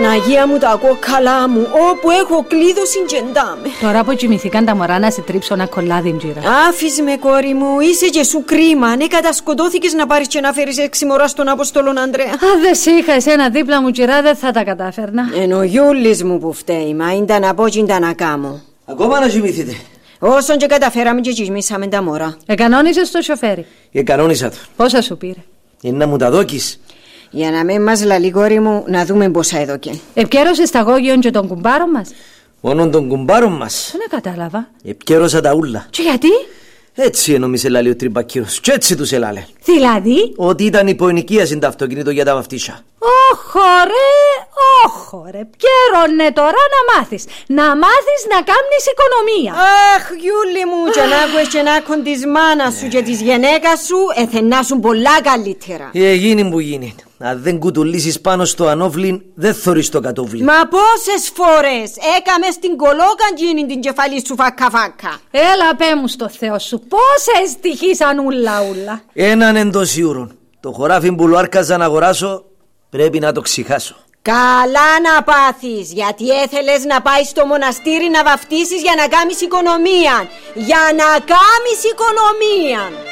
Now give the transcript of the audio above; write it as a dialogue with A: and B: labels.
A: Παναγία μου τα κόκκαλά μου, όπου έχω κλείδωση τζεντάμε.
B: Τώρα που κοιμηθήκαν τα μωρά να σε τρίψω ένα κολλάδι, Τζίρα.
A: Άφης με, κόρη μου, είσαι και σου κρίμα. Ναι, κατασκοτώθηκες να πάρεις και να φέρεις 6 μωρά στον Αποστόλον Ανδρέα.
B: Αν δεν σε είχα εσένα δίπλα μου, Τζίρα, δεν θα τα κατάφερνα.
A: Εν ο Γιούλης μου που φταίει, μα είναι να πω και να κάμω.
C: Ακόμα να κοιμηθείτε.
A: Όσον και καταφέραμε και κοιμήσαμε τα μωρά.
B: Εκανόνισες το σοφέρι.
C: Κανόνισα το.
B: Πόσα σου πήρε?
C: Είναι να μου τα δώκεις.
A: Για να μην μας λαλεί, κόρη μου, να δούμε πόσα έδωκε.
B: Επικέρωσες τα γόγιον και τον κουμπάρο μας.
C: Μόνον τον κουμπάρον μας.
B: Δεν κατάλαβα.
C: Επικέρωσα τα ούλα.
B: Και γιατί?
C: Έτσι ενόμισε λάλη ο τριμπακύρος. Και έτσι τους ελάλε.
B: Δηλαδή?
C: Ότι ήταν υποενοικίαση το αυτοκίνητο για τα βαφτίσια.
B: Όχορε, πιέρωνε τώρα να μάθεις. Να μάθεις να κάνεις οικονομία.
A: Αχ, Γιούλη μου, και να άκουες και να άκουν της μάνας σου και της γενέκας σου, εθενάσουν πολλά καλύτερα.
C: Γίνει που γίνει. Αν δεν κουτουλήσεις πάνω στο ανόβλιν, δεν θωρείς το κατόβλιν.
A: Μα πόσες φορές έκαμες την κολόκαντζίνη την κεφαλή σου φάκα.
B: Έλα πέ μου στο Θεό σου, πόσα εστυχήσαν ούλα.
C: Έναν εντός σίγουρον. Το χωράφι που λουάρκαζα να αγοράσω, πρέπει να το ξεχάσω.
A: Καλά να πάθεις, γιατί έθελες να πάει στο μοναστήρι να βαφτίσεις για να κάνεις οικονομία. Για να κάνεις οικονομία.